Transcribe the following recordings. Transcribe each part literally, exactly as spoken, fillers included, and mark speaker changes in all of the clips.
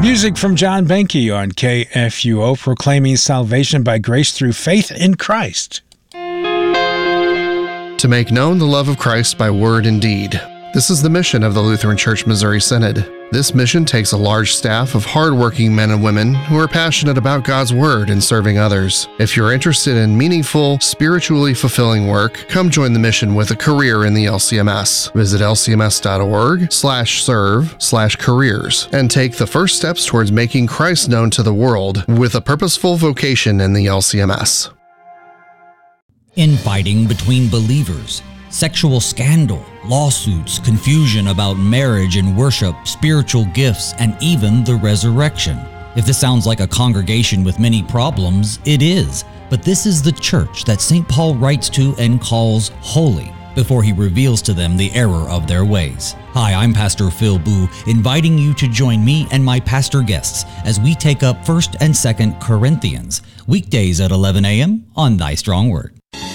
Speaker 1: Music from John Benke on K F U O, proclaiming salvation by grace through faith in Christ.
Speaker 2: To make known the love of Christ by word and deed. This is the mission of the Lutheran Church Missouri Synod. This mission takes a large staff of hardworking men and women who are passionate about God's Word and serving others. If you're interested in meaningful, spiritually fulfilling work, come join the mission with a career in the L C M S. Visit lcms.org slash serve slash careers and take the first steps towards making Christ known to the world with a purposeful vocation in the L C M S.
Speaker 3: Infighting between believers, sexual scandal, lawsuits, confusion about marriage and worship, spiritual gifts, and even the resurrection. If this sounds like a congregation with many problems, it is. But this is the church that Saint Paul writes to and calls holy before he reveals to them the error of their ways. Hi, I'm Pastor Phil Boo, inviting you to join me and my pastor guests as we take up First and Second Corinthians, weekdays at eleven a.m. on Thy Strong Word.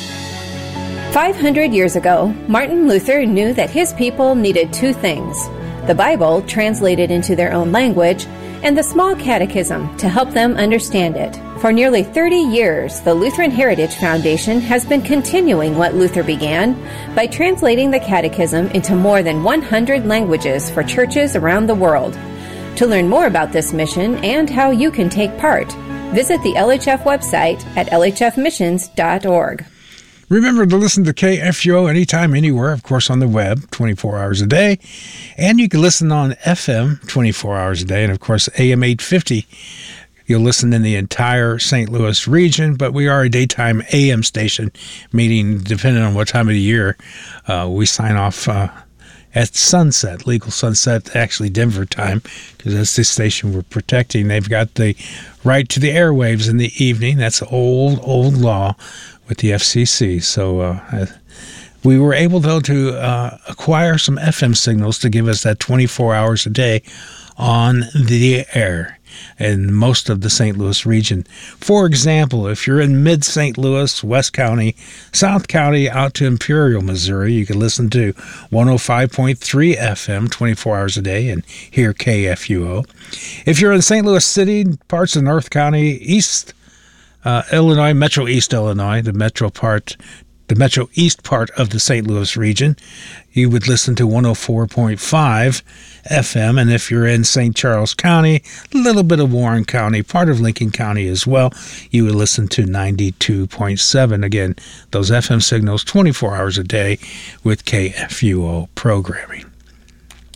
Speaker 4: five hundred years ago, Martin Luther knew that his people needed two things: the Bible, translated into their own language, and the small catechism to help them understand it. For nearly thirty years, the Lutheran Heritage Foundation has been continuing what Luther began by translating the catechism into more than one hundred languages for churches around the world. To learn more about this mission and how you can take part, visit the L H F website at l h f missions dot org.
Speaker 1: Remember to listen to K F U O anytime, anywhere, of course, on the web, twenty-four hours a day. And you can listen on F M twenty-four hours a day. And, of course, A M eight fifty. You'll listen in the entire Saint Louis region, but we are a daytime A M station, meaning depending on what time of the year, uh, we sign off uh, at sunset, legal sunset, actually Denver time, because that's the station we're protecting. They've got the right to the airwaves in the evening. That's old, old law with the F C C. So uh, we were able, though, to uh, acquire some F M signals to give us that twenty-four hours a day on the air in most of the Saint Louis region. For example, if you're in mid-Saint Louis, West County, South County, out to Imperial, Missouri, you can listen to one oh five point three F M twenty-four hours a day and hear K F U O. If you're in Saint Louis City, parts of North County, East Uh, Illinois, Metro East Illinois, the metro part, the Metro East part of the Saint Louis region, you would listen to one oh four point five F M. And if you're in Saint Charles County, a little bit of Warren County, part of Lincoln County as well, you would listen to ninety-two point seven. Again, those F M signals twenty-four hours a day with K F U O programming.